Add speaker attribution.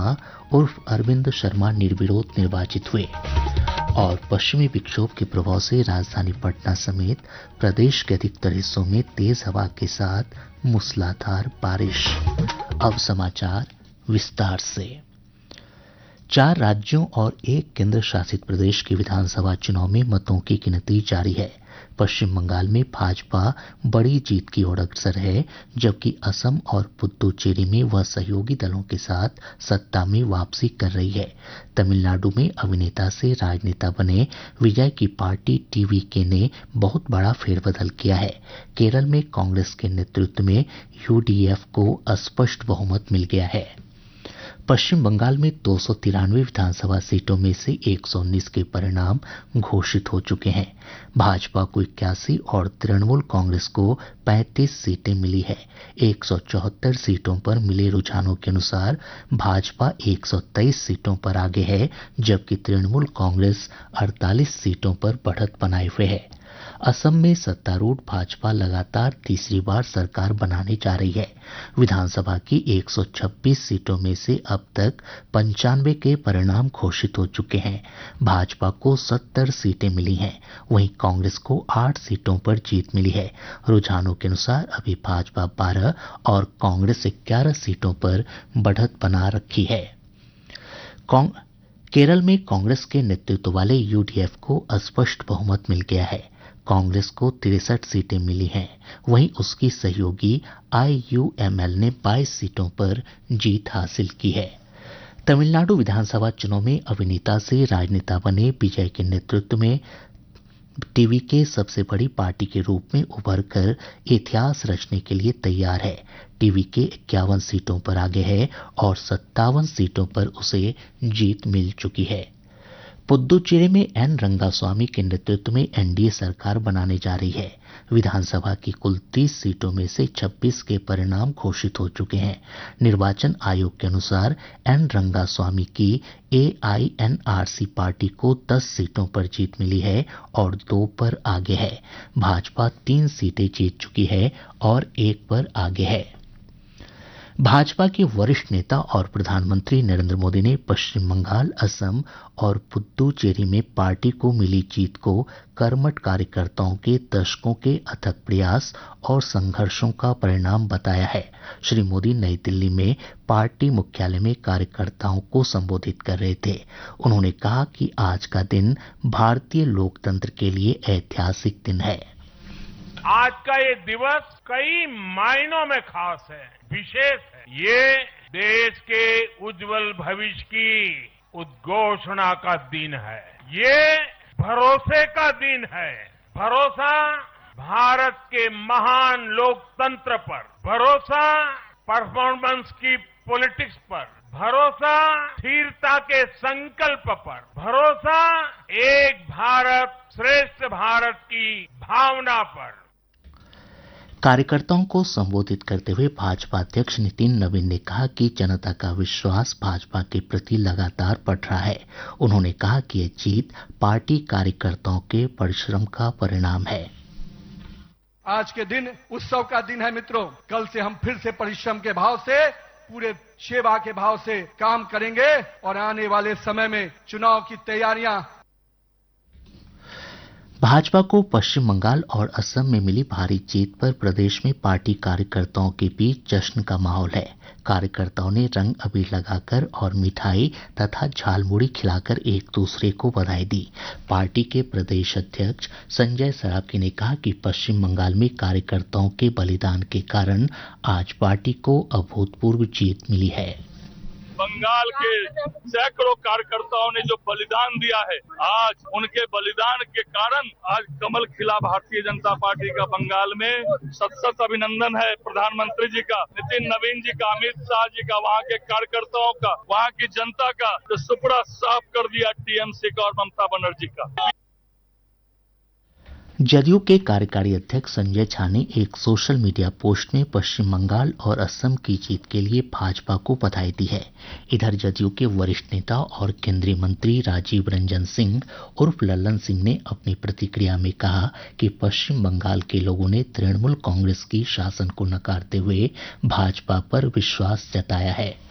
Speaker 1: शर्मा उर्फ अरविंद शर्मा निर्विरोध निर्वाचित हुए। और पश्चिमी विक्षोभ के प्रभाव से राजधानी पटना समेत प्रदेश के अधिकतर हिस्सों में तेज हवा के साथ मूसलाधार बारिश। अब समाचार विस्तार से। 4 राज्यों और 1 केंद्र शासित प्रदेश के विधानसभा चुनाव में मतों की गिनती जारी है। पश्चिम बंगाल में भाजपा बड़ी जीत की ओर अग्रसर है, जबकि असम और पुद्दुचेरी में वह सहयोगी दलों के साथ सत्ता में वापसी कर रही है। तमिलनाडु में अभिनेता से राजनेता बने विजय की पार्टी टीवीके ने बहुत बड़ा फेरबदल किया है। केरल में कांग्रेस के नेतृत्व में यूडीएफ को स्पष्ट बहुमत मिल गया है। पश्चिम बंगाल में 293 विधानसभा सीटों में से 119 के परिणाम घोषित हो चुके हैं। भाजपा को 81 और तृणमूल कांग्रेस को 35 सीटें मिली है। 174 सीटों पर मिले रुझानों के अनुसार भाजपा 123 सीटों पर आगे है, जबकि तृणमूल कांग्रेस 48 सीटों पर बढ़त बनाए हुए है। असम में सत्तारूढ़ भाजपा लगातार तीसरी बार सरकार बनाने जा रही है। विधानसभा की 126 सीटों में से अब तक 95 के परिणाम घोषित हो चुके हैं। भाजपा को 70 सीटें मिली हैं, वहीं कांग्रेस को 8 सीटों पर जीत मिली है। रुझानों के अनुसार अभी भाजपा 12 और कांग्रेस 11 सीटों पर बढ़त बना रखी है। केरल में कांग्रेस के नेतृत्व वाले यूडीएफ को स्पष्ट बहुमत मिल गया है। कांग्रेस को 63 सीटें मिली हैं, वहीं उसकी सहयोगी आईयूएमएल ने 22 सीटों पर जीत हासिल की है। तमिलनाडु विधानसभा चुनाव में अभिनेता से राजनेता बने विजय के नेतृत्व में टीवीके सबसे बड़ी पार्टी के रूप में उभर कर इतिहास रचने के लिए तैयार है। टीवीके 51 सीटों पर आगे है और 57 सीटों पर उसे जीत मिल चुकी है। पुद्दुचेरी में एन रंगास्वामी के नेतृत्व में एनडीए सरकार बनाने जा रही है। विधानसभा की कुल 30 सीटों में से 26 के परिणाम घोषित हो चुके हैं। निर्वाचन आयोग के अनुसार एन रंगास्वामी की एआईएनआरसी पार्टी को 10 सीटों पर जीत मिली है और 2 पर आगे है। भाजपा 3 सीटें जीत चुकी है और 1 पर आगे है। भाजपा के वरिष्ठ नेता और प्रधानमंत्री नरेंद्र मोदी ने पश्चिम बंगाल, असम और पुद्दुचेरी में पार्टी को मिली जीत को कर्मठ कार्यकर्ताओं के दशकों के अथक प्रयास और संघर्षों का परिणाम बताया है। श्री मोदी नई दिल्ली में पार्टी मुख्यालय में कार्यकर्ताओं को संबोधित कर रहे थे। उन्होंने कहा कि आज का दिन भारतीय लोकतंत्र के लिए ऐतिहासिक दिन है।
Speaker 2: आज का ये दिवस कई मायनों में खास है, विशेष है। ये देश के उज्जवल भविष्य की उद्घोषणा का दिन है। ये भरोसे का दिन है। भरोसा भारत के महान लोकतंत्र पर, भरोसा परफॉर्मेंस की पॉलिटिक्स पर, भरोसा स्थिरता के संकल्प पर, भरोसा एक भारत श्रेष्ठ भारत की भावना पर।
Speaker 1: कार्यकर्ताओं को संबोधित करते हुए भाजपा अध्यक्ष नितिन नवीन ने कहा कि जनता का विश्वास भाजपा के प्रति लगातार बढ़ रहा है। उन्होंने कहा कि ये जीत पार्टी कार्यकर्ताओं के परिश्रम का परिणाम है।
Speaker 3: आज के दिन उत्सव का दिन है मित्रों। कल से हम फिर से परिश्रम के भाव से, पूरे सेवा के भाव से काम करेंगे और आने वाले समय में चुनाव की तैयारियां।
Speaker 1: भाजपा को पश्चिम बंगाल और असम में मिली भारी जीत पर प्रदेश में पार्टी कार्यकर्ताओं के बीच जश्न का माहौल है। कार्यकर्ताओं ने रंग अबीर लगाकर और मिठाई तथा झालमुड़ी खिलाकर एक दूसरे को बधाई दी। पार्टी के प्रदेश अध्यक्ष संजय सरावगी ने कहा कि पश्चिम बंगाल में कार्यकर्ताओं के बलिदान के कारण आज पार्टी को अभूतपूर्व जीत मिली है।
Speaker 4: बंगाल के सैकड़ों कार्यकर्ताओं ने जो बलिदान दिया है, आज उनके बलिदान के कारण आज कमल खिला भारतीय जनता पार्टी का। बंगाल में सत अभिनंदन है प्रधानमंत्री जी का, नितिन नवीन जी का, अमित शाह जी का, वहाँ के कार्यकर्ताओं का, वहाँ की जनता का, जो सुपड़ा साफ कर दिया टीएमसी का और ममता बनर्जी का।
Speaker 1: जदयू के कार्यकारी अध्यक्ष संजय झा ने एक सोशल मीडिया पोस्ट में पश्चिम बंगाल और असम की जीत के लिए भाजपा को बधाई दी है। इधर जदयू के वरिष्ठ नेता और केंद्रीय मंत्री राजीव रंजन सिंह उर्फ लल्लन सिंह ने अपनी प्रतिक्रिया में कहा कि पश्चिम बंगाल के लोगों ने तृणमूल कांग्रेस की शासन को नकारते हुए भाजपा पर विश्वास जताया है।